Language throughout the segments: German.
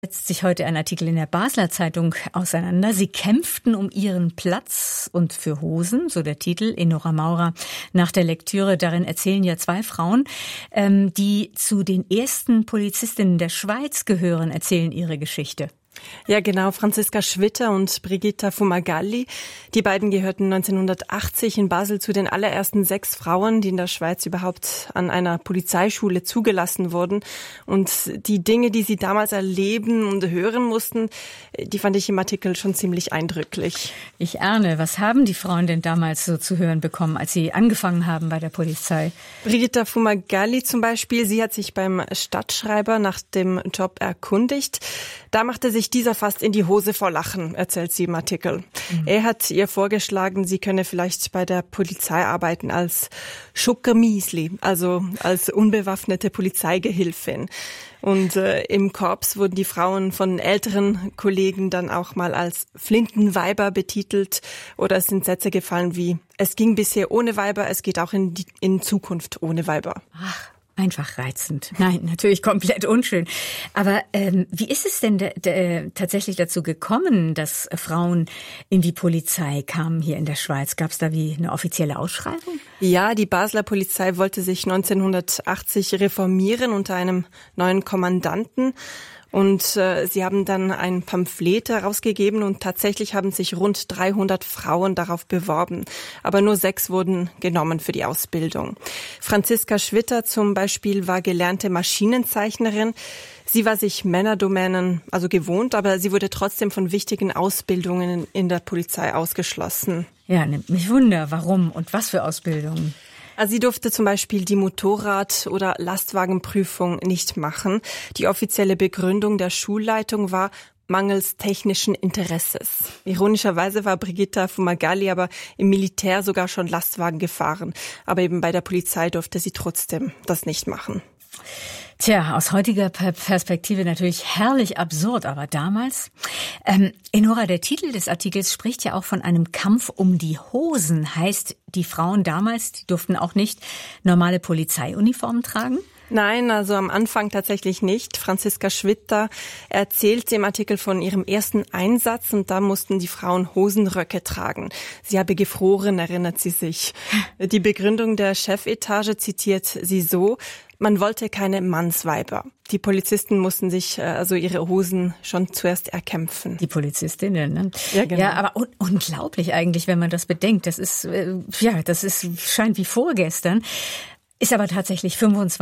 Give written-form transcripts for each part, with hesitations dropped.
Setzt sich heute ein Artikel in der Basler Zeitung auseinander. Sie kämpften um ihren Platz und für Hosen, so der Titel, Enora Maurer. Nach der Lektüre darin erzählen ja zwei Frauen, die zu den ersten Polizistinnen der Schweiz gehören, erzählen ihre Geschichte. Ja, genau. Franziska Schwitter und Brigitta Fumagalli. Die beiden gehörten 1980 in Basel zu den allerersten 6 Frauen, die in der Schweiz überhaupt an einer Polizeischule zugelassen wurden. Und die Dinge, die sie damals erleben und hören mussten, die fand ich im Artikel schon ziemlich eindrücklich. Ich ahne, was haben die Frauen denn damals so zu hören bekommen, als sie angefangen haben bei der Polizei? Brigitta Fumagalli zum Beispiel, sie hat sich beim Stadtschreiber nach dem Job erkundigt. Da machte sich dieser fast in die Hose vor Lachen, erzählt sie im Artikel. Er hat ihr vorgeschlagen, sie könne vielleicht bei der Polizei arbeiten als Schuckermiesli, also als unbewaffnete Polizeigehilfin. Und im Korps wurden die Frauen von älteren Kollegen dann auch mal als Flintenweiber betitelt. Oder es sind Sätze gefallen wie, es ging bisher ohne Weiber, es geht auch in Zukunft ohne Weiber. Ach. Einfach reizend. Nein, natürlich komplett unschön. Aber wie ist es denn tatsächlich dazu gekommen, dass Frauen in die Polizei kamen hier in der Schweiz? Gab es da wie eine offizielle Ausschreibung? Ja, die Basler Polizei wollte sich 1980 reformieren unter einem neuen Kommandanten. Und sie haben dann ein Pamphlet herausgegeben und tatsächlich haben sich rund 300 Frauen darauf beworben. Aber nur 6 wurden genommen für die Ausbildung. Franziska Schwitter zum Beispiel war gelernte Maschinenzeichnerin. Sie war sich Männerdomänen also gewohnt, aber sie wurde trotzdem von wichtigen Ausbildungen in der Polizei ausgeschlossen. Ja, nimmt mich Wunder, warum und was für Ausbildungen? Sie durfte zum Beispiel die Motorrad- oder Lastwagenprüfung nicht machen. Die offizielle Begründung der Schulleitung war mangels technischen Interesses. Ironischerweise war Brigitta Fumagalli aber im Militär sogar schon Lastwagen gefahren. Aber eben bei der Polizei durfte sie trotzdem das nicht machen. Tja, aus heutiger Perspektive natürlich herrlich absurd, aber damals? Enora, der Titel des Artikels spricht ja auch von einem Kampf um die Hosen. Heißt, die Frauen damals, die durften auch nicht normale Polizeiuniformen tragen? Nein, also am Anfang tatsächlich nicht. Franziska Schwitter erzählt im Artikel von ihrem ersten Einsatz und da mussten die Frauen Hosenröcke tragen. Sie habe gefroren, erinnert sie sich. Die Begründung der Chefetage zitiert sie so: Man wollte keine Mannsweiber. Die Polizisten mussten sich also ihre Hosen schon zuerst erkämpfen. Die Polizistinnen, ne? Ja, genau. Ja, aber unglaublich eigentlich, wenn man das bedenkt. Das ist scheint wie vorgestern. Ist aber tatsächlich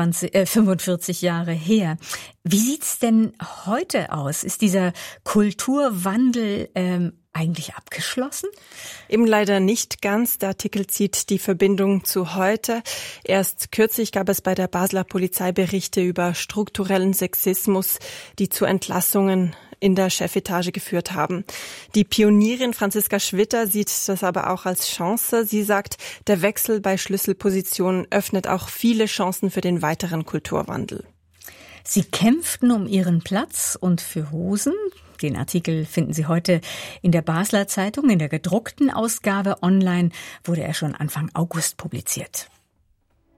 45 Jahre her. Wie sieht's denn heute aus? Ist dieser Kulturwandel eigentlich abgeschlossen? Eben leider nicht ganz. Der Artikel zieht die Verbindung zu heute. Erst kürzlich gab es bei der Basler Polizei Berichte über strukturellen Sexismus, die zu Entlassungen in der Chefetage geführt haben. Die Pionierin Franziska Schwitter sieht das aber auch als Chance. Sie sagt, der Wechsel bei Schlüsselpositionen öffnet auch viele Chancen für den weiteren Kulturwandel. Sie kämpften um ihren Platz und für Hosen. Den Artikel finden Sie heute in der Basler Zeitung. In der gedruckten Ausgabe online wurde er schon Anfang August publiziert.